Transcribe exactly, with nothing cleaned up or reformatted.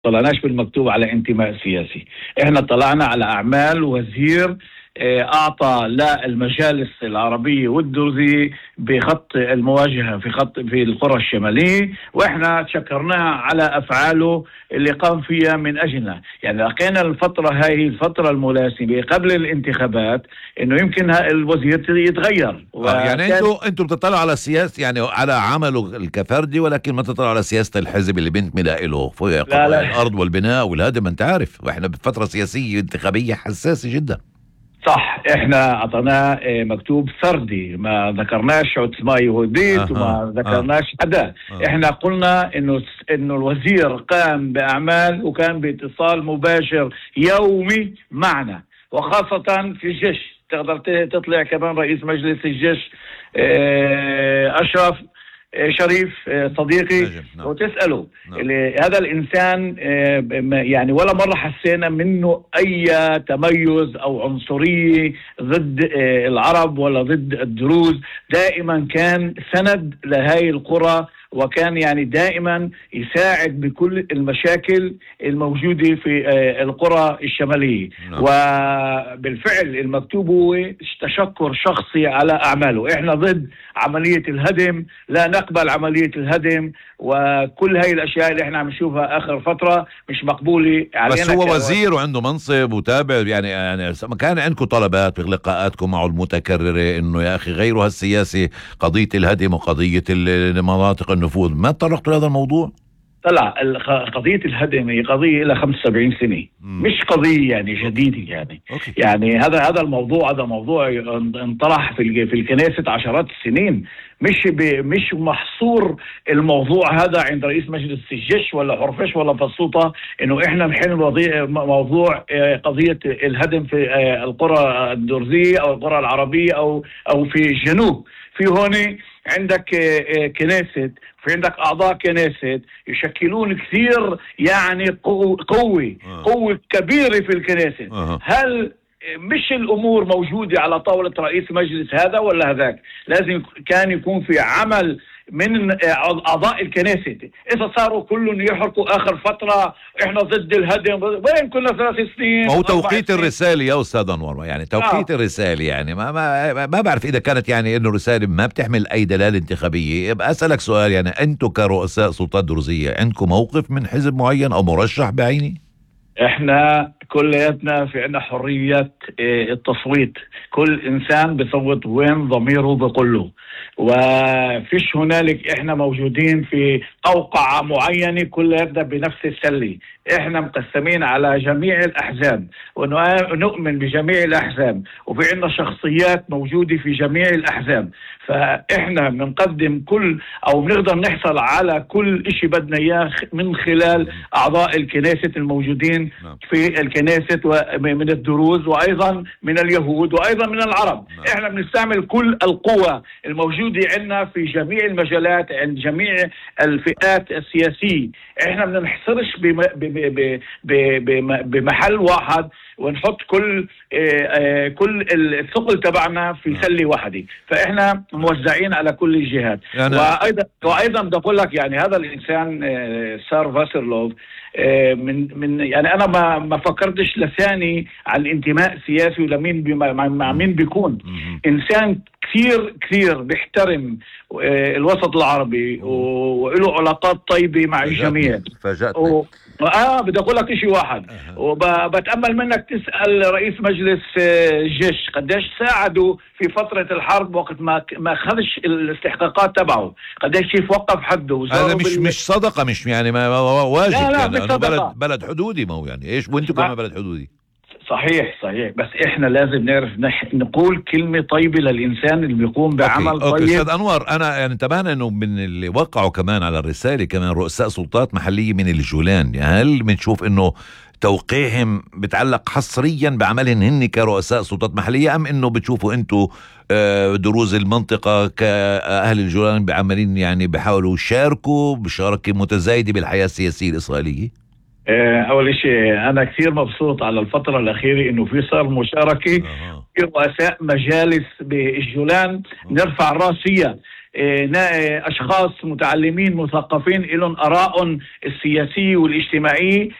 طلعناش بالمكتوب على انتماء سياسي. احنا طلعنا على اعمال وزير اعطى للمجالس العربيه والدرزيه بخط المواجهه في خط في القرى الشماليه، واحنا شكرناه على افعاله اللي قام فيها من اجلنا. يعني لقينا الفتره هاي الفتره الملاسمه قبل الانتخابات انه يمكن الوزير يتغير. آه يعني انتوا انتوا بتطلعوا على سياسه، يعني على عمله الكفردي، ولكن ما تطلعوا على سياسه الحزب اللي بنتمي له في قضايا الارض والبناء والهدم. انت عارف واحنا بفتره سياسيه انتخابيه حساسه جدا. صح، احنا اعطيناه مكتوب فردي، ما ذكرناش عثماني وبيت آه وما آه ذكرناش حدا. آه احنا قلنا انه انه الوزير قام باعمال وكان باتصال مباشر يومي معنا، وخاصة في الجيش. تقدر تطلع كمان رئيس مجلس الجيش اشرف شريف صديقي نعم. وتسأله نعم. هذا الإنسان يعني ولا مرة حسينا منه أي تميز أو عنصرية ضد العرب ولا ضد الدروز. دائما كان سند لهاي القرى، وكان يعني دائما يساعد بكل المشاكل الموجودة في القرى الشمالية نعم. وبالفعل المكتوب هو تشكر شخصي على أعماله. إحنا ضد عملية الهدم، لا نقبل عملية الهدم، وكل هاي الأشياء اللي إحنا عم نشوفها آخر فترة مش مقبولة علينا. بس هو وزير وعنده منصب وتابع، يعني يعني كان عندكم طلبات في لقاءاتكم معه المتكررة إنه يا أخي غيروا هالسياسة، قضية الهدم وقضية المناطق النفوذ، ما تطرقتوا لهذا الموضوع؟ طلع قضية الهدم هي قضية إلى خمسة وسبعين سنة، مم. مش قضية يعني جديدة. يعني أوكي. يعني هذا هذا الموضوع هذا موضوع انطرح في في الكنيسة عشرات السنين، مش مش محصور الموضوع هذا عند رئيس مجلس الجيش ولا حرفش ولا بسوطة إنه إحنا نحل موضوع قضية الهدم في القرى الدرزية أو القرى العربية أو أو في الجنوب. في هون عندك كنيسة، في عندك أعضاء كنيسة يشكلون كثير يعني قوة قوة كبيرة في الكنيسة. هل مش الأمور موجودة على طاولة رئيس مجلس هذا ولا هذاك؟ لازم كان يكون في عمل من أعضاء الكنيسة. إذا صاروا كلهم يحرقوا آخر فترة إحنا ضد الهدم، وين كنا ثلاث سنين؟ هو توقيت الرسالة يا أستاذ أنور، يعني توقيت آه. الرسالة يعني ما ما ما بعرف إذا كانت يعني إنه رسالة ما بتحمل أي دلالة انتخابية. يبقى أسألك سؤال، يعني أنتوا كرؤساء سلطات درزية عندكم موقف من حزب معين أو مرشح بعيني؟ احنا كلياتنا في عنا حرية التصويت، كل انسان بصوت وين ضميره بقوله، وفيش هنالك احنا موجودين في قوقعة معينة كلياتنا بنفس السلة. احنا مقسمين على جميع الاحزاب ونؤمن بجميع الاحزاب، وفي عنا شخصيات موجودة في جميع الاحزاب، فاحنا بنقدم كل او بنقدر نحصل على كل اشي بدنا اياه من خلال اعضاء الكنيسة الموجودين في الكنيسة من الدروز وايضا من اليهود وايضا من العرب. احنا بنستعمل كل القوة الموجودة عندنا في جميع المجالات عند جميع الفئات السياسية. احنا ما بنحصرش بمحل واحد ونحط كل كل الثقل تبعنا في سلة واحدة، فاحنا موزعين على كل الجهات. يعني وايضا وايضا بدي اقول لك يعني هذا الانسان سار فاسرلوف من من يعني انا ما ما فكرتش لثاني عن انتماء سياسي ولا مين مع مين بيكون. انسان كثير كثير بيحترم الوسط العربي وله علاقات طيبة مع الجميع. فاجأتني. اه بدي اقول لك شيء واحد، أه. وبتأمل منك تسأل رئيس مجلس الجيش قديش ساعدوا في فترة الحرب وقت ما ما خدش الاستحقاقات تبعه، قديش كيف وقف حده. هذا مش بال... مش صدقة، مش يعني ما واجب. لا لا يعني مش صدقة. بلد بلد حدودي، ما هو يعني ايش وانتم كمان بلد حدودي. صحيح صحيح، بس احنا لازم نعرف نح... نقول كلمة طيبة للإنسان اللي بيقوم بعمل أوكي. طيب. أوكي أستاذ أنور، أنا يعني انتبهنا إنه من اللي وقعوا كمان على الرسالة كمان رؤساء سلطات محلية من الجولان، يعني هل بنشوف إنه توقيعهم بتعلق حصريا بعملهم هن كرؤساء سلطات محلية، أم إنه بتشوفوا أنتوا دروز المنطقة كأهل الجولان بعملين يعني بيحاولوا يشاركوا بشاركة متزايدة بالحياة السياسية الإسرائيلية؟ أول شيء أنا كثير مبسوط على الفترة الأخيرة إنه في صار مشاركة أه. في رؤساء مجالس بالجولان نرفع راس فيها. أشخاص متعلمين مثقفين لهم آراء السياسية والاجتماعية